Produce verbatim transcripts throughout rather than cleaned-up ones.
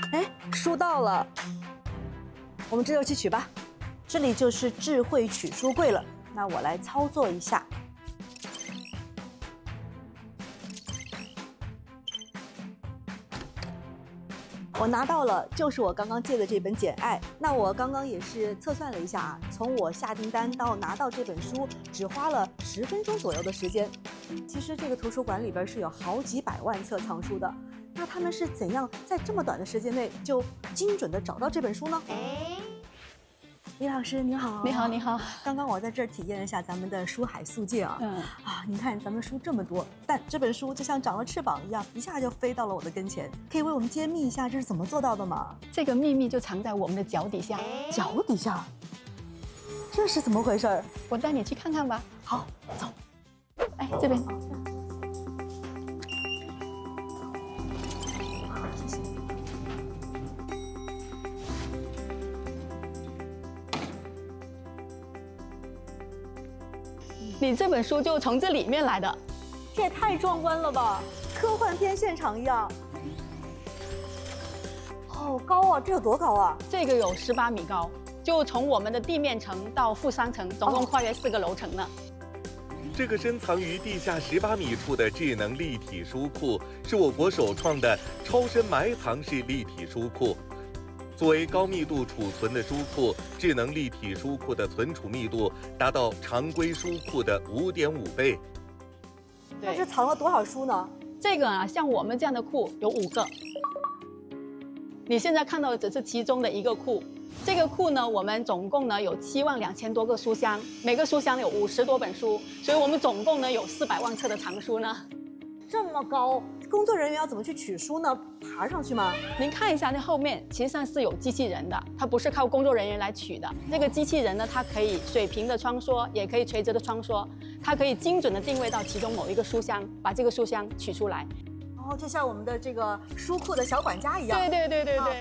哎，书到了，我们这就去取吧。这里就是智慧取书柜了，那我来操作一下。我拿到了，就是我刚刚借的这本《简爱》。那我刚刚也是测算了一下啊，从我下订单到拿到这本书，只花了十分钟左右的时间。其实这个图书馆里边是有好几百万册藏书的，那他们是怎样在这么短的时间内就精准的找到这本书呢？李老师你好， 你好，你好。 刚刚我在这儿体验了一下咱们的书海速界啊，嗯啊，你看咱们书这么多，但这本书就像长了翅膀一样，一下就飞到了我的跟前。可以为我们揭秘一下这是怎么做到的吗？ 这个秘密就藏在我们的脚底下。 脚底下？这是怎么回事？ 我带你去看看吧。 好，走。 哎，这边。 谢谢。 你这本书就从这里面来的， 这也太壮观了吧，科幻片现场一样。好高啊，这有多高啊？ 这个有十八米高，就从我们的地面层到负三层，总共跨越四个楼层呢。 这个深藏于地下十八米处的智能立体书库，是我国首创的超深埋藏式立体书库。作为高密度储存的书库，智能立体书库的存储密度达到常规书库的五点五倍。 那这藏了多少书呢？ 这个啊，像我们这样的库有五个。你现在看到的只是其中的一个库。这个库呢，我们总共呢有七万两千多个书箱，每个书箱有五十多本书，所以我们总共呢有四百万册的藏书呢。 这么高，工作人员要怎么去取书呢？爬上去吗？ 您看一下，那后面其实上是有机器人的，它不是靠工作人员来取的。这个机器人呢，它可以水平的穿梭，也可以垂直的穿梭，它可以精准的定位到其中某一个书箱，把这个书箱取出来。 哦，就像我们的这个书库的小管家一样。 对对对对对。啊，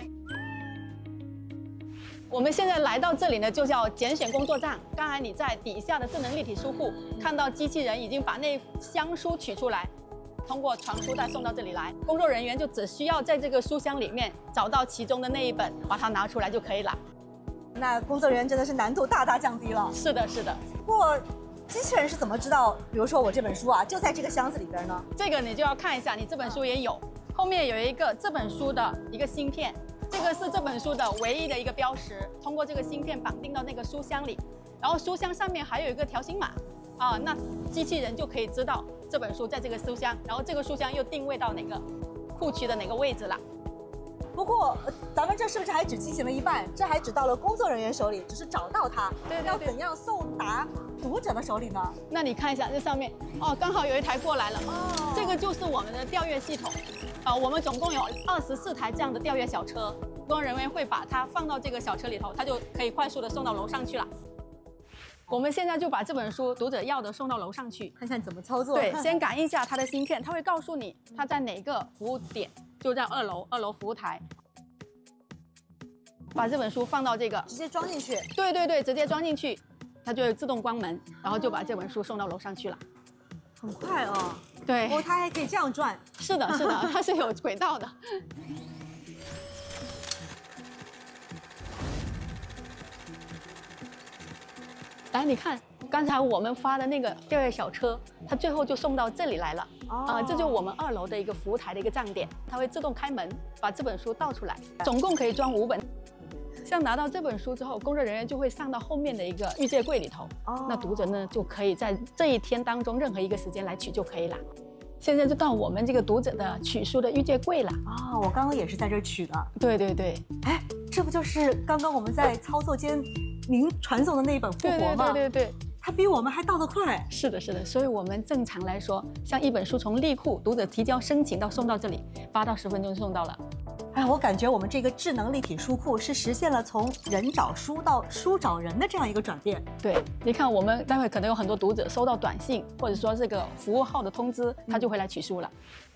我们现在来到这里呢，就叫拣选工作站。刚才你在底下的智能立体书库看到机器人已经把那箱书取出来，通过传输带送到这里来，工作人员就只需要在这个书箱里面找到其中的那一本，把它拿出来就可以了。 那工作人员真的是难度大大降低了。 是的，是的。 不过，机器人是怎么知道，比如说我这本书啊，就在这个箱子里边呢？ 这个你就要看一下，你这本书也有，后面有一个这本书的一个芯片，这个是这本书的唯一的一个标识，通过这个芯片绑定到那个书箱里，然后书箱上面还有一个条形码。啊，那机器人就可以知道这本书在这个书箱，然后这个书箱又定位到哪个库区的哪个位置了。 不过，咱们这是不是还只进行了一半？这还只到了工作人员手里，只是找到它。 对对对。 要怎样送达读者的手里呢？ 那你看一下这上面，哦，刚好有一台过来了。哦。这个就是我们的调阅系统。啊，我们总共有二十四台这样的调阅小车，工作人员会把它放到这个小车里头，它就可以快速的送到楼上去了。我们现在就把这本书读者要的送到楼上去， 看看怎么操作。 对，先感应一下它的芯片，它会告诉你它在哪个服务点，就在二楼，二楼服务台。把这本书放到这个， 直接装进去。 对对对，直接装进去，它就会自动关门，然后就把这本书送到楼上去了。 很快哦。 对。 哦，它还可以这样转。 是的，是的，它是有轨道的。来，你看，刚才我们发的那个调阅小车，它最后就送到这里来了。啊、哦呃，这就是我们二楼的一个服务台的一个站点，它会自动开门，把这本书倒出来，总共可以装五本。像拿到这本书之后，工作人员就会上到后面的一个预借柜里头。哦。那读者呢，就可以在这一天当中任何一个时间来取就可以了。现在就到我们这个读者的取书的预借柜了。 啊、哦，我刚刚也是在这儿取的。 对对对。 哎，这不就是刚刚我们在操作间您传送的那一本《复活》吗？ 对对对对对， 它比我们还到得快。 是的，是的。所以我们正常来说，像一本书从立库读者提交申请到送到这里，八到十分钟就送到了。 哎，我感觉我们这个智能立体书库是实现了从人找书到书找人的这样一个转变。 对，你看我们待会可能有很多读者收到短信或者说这个服务号的通知，他就会来取书了。